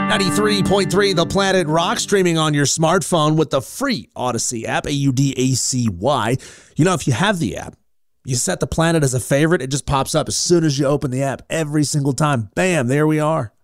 93.3 The Planet Rock, streaming on your smartphone with the free Audacy app, Audacy. You know, if you have the app, you set the planet as a favorite, it just pops up as soon as you open the app every single time. Bam, there we are.